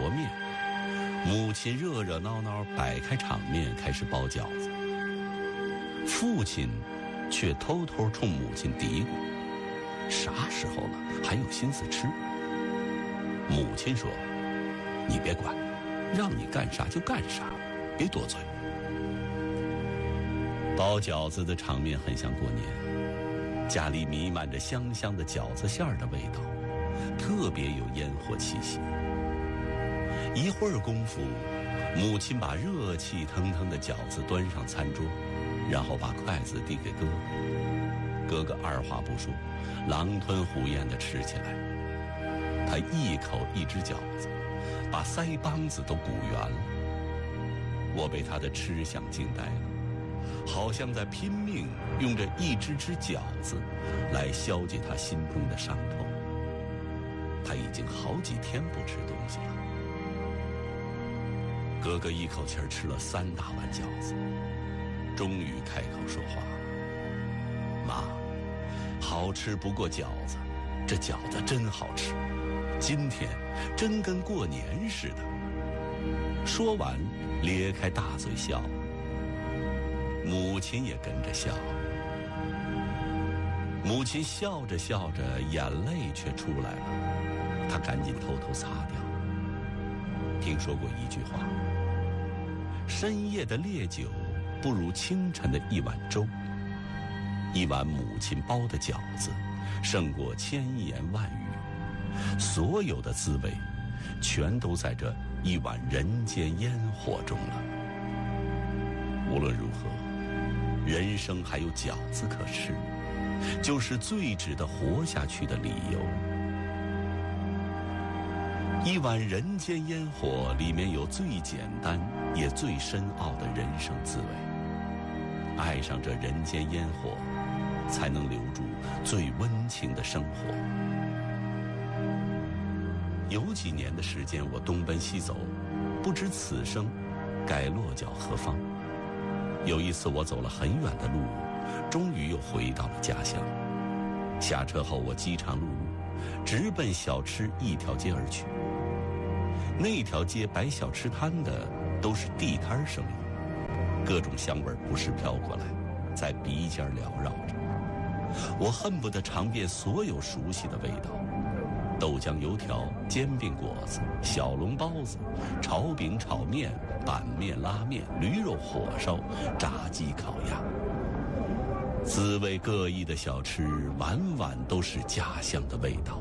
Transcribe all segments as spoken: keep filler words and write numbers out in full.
和面，母亲热热闹闹摆开场面开始包饺子，父亲却偷偷冲母亲嘀咕：啥时候了还有心思吃？母亲说：你别管，让你干啥就干啥，别多嘴。包饺子的场面很像过年，家里弥漫着香香的饺子馅儿的味道，特别有烟火气息。一会儿功夫，母亲把热气腾腾的饺子端上餐桌，然后把筷子递给哥哥，哥哥二话不说，狼吞虎咽地吃起来。他一口一只饺子，把腮帮子都鼓圆了。我被他的吃相惊呆了，好像在拼命用着一只只饺子来消解他心中的伤痛。他已经好几天不吃东西了。哥哥一口气儿吃了三大碗饺子，终于开口说话了：妈，好吃不过饺子，这饺子真好吃，今天真跟过年似的。说完咧开大嘴笑，母亲也跟着笑。母亲笑着笑着，眼泪却出来了，她赶紧偷偷擦掉。听说过一句话：深夜的烈酒不如清晨的一碗粥。一碗母亲包的饺子胜过千言万语，所有的滋味全都在这一碗人间烟火中了。无论如何，人生还有饺子可吃，就是最值得活下去的理由。一碗人间烟火里面有最简单也最深奥的人生滋味，爱上这人间烟火，才能留住最温情的生活。有几年的时间，我东奔西走，不知此生该落脚何方。有一次我走了很远的路，终于又回到了家乡。下车后我饥肠辘辘，直奔小吃一条街而去。那条街摆小吃摊的都是地摊生意，各种香味不时飘过来，在鼻尖缭绕着。我恨不得尝遍所有熟悉的味道：豆浆油条、煎饼果子、小笼包子、炒饼炒面、板面拉面、驴肉火烧、炸鸡烤鸭。滋味各异的小吃，晚晚都是家乡的味道。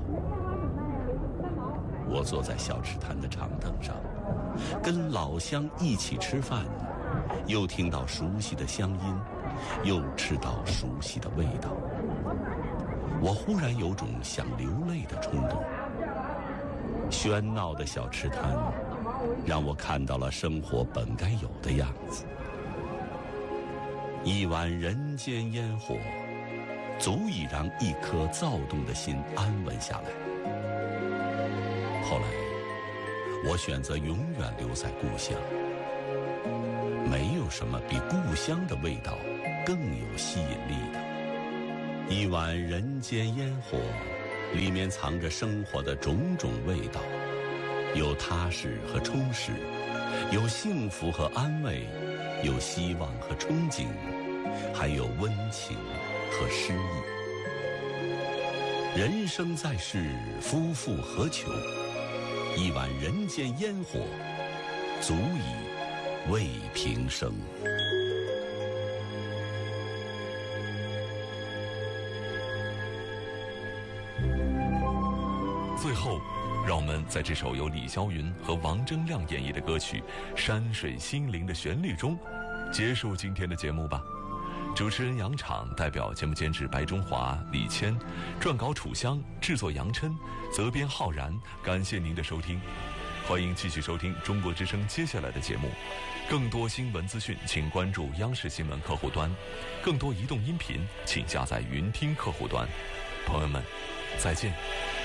我坐在小吃摊的长凳上，跟老乡一起吃饭，又听到熟悉的乡音，又吃到熟悉的味道。我忽然有种想流泪的冲动。喧闹的小吃摊让我看到了生活本该有的样子。一碗人间烟火，足以让一颗躁动的心安稳下来。后来我选择永远留在故乡。没有什么比故乡的味道更有吸引力的。一碗人间烟火，里面藏着生活的种种味道，有踏实和充实，有幸福和安慰，有希望和憧憬，还有温情和诗意。人生在世，夫复何求？一碗人间烟火，足以慰平生。 最后，让我们在这首由李霄云和王铮亮演绎的歌曲《山水心灵》的旋律中，结束今天的节目吧。主持人杨昶代表节目监制白中华、李谦，撰稿楚香，制作杨琛，责编浩然。感谢您的收听，欢迎继续收听中国之声接下来的节目。更多新闻资讯，请关注央视新闻客户端；更多移动音频，请下载云听客户端。朋友们，再见。